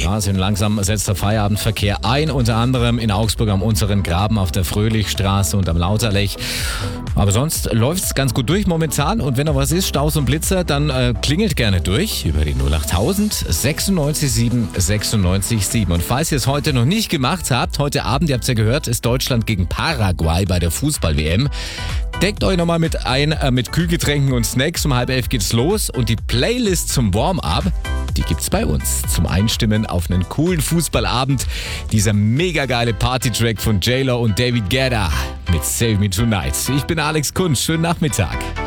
Straße und langsam setzt der Feierabendverkehr ein, unter anderem in Augsburg am unteren Graben auf der Fröhlichstraße und am Lauterlech. Aber sonst läuft es ganz gut durch momentan und wenn noch was ist, Staus und Blitzer, dann klingelt gerne durch über die 08000 96 7 96 7. Und falls ihr es heute noch nicht gemacht habt, heute Abend, ihr habt es ja gehört, ist Deutschland gegen Paraguay bei der Fußball-WM. Deckt euch nochmal mit Kühlgetränken und Snacks. Um 10:30 geht's los und die Playlist zum Warm-up, die gibt's bei uns. Zum Einstimmen auf einen coolen Fußballabend. Dieser mega geile Party-Track von J-Lo und David Guetta mit Save Me Tonight. Ich bin Alex Kunz. Schönen Nachmittag.